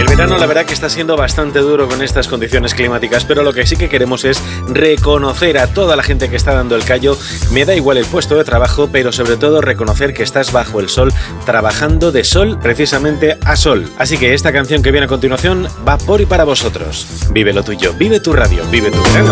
El verano la verdad que está siendo bastante duro con estas condiciones climáticas, pero lo que sí que queremos es reconocer a toda la gente que está dando el callo. Me da igual el puesto de trabajo, pero sobre todo reconocer que estás bajo el sol, trabajando de sol precisamente a sol. Así que esta canción que viene a continuación va por y para vosotros. Vive lo tuyo, vive tu radio, vive tu verano.